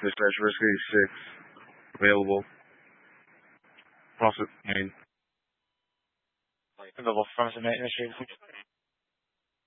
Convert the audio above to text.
Dispatch Risk 86. Available. Process made. Available from the maintenance.